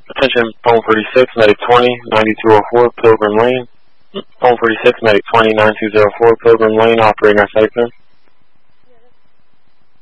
Attention, phone 46, medic 20, 9204, Pilgrim Lane. Phone 46, medic 20, 9204, Pilgrim Lane, operating our site plan.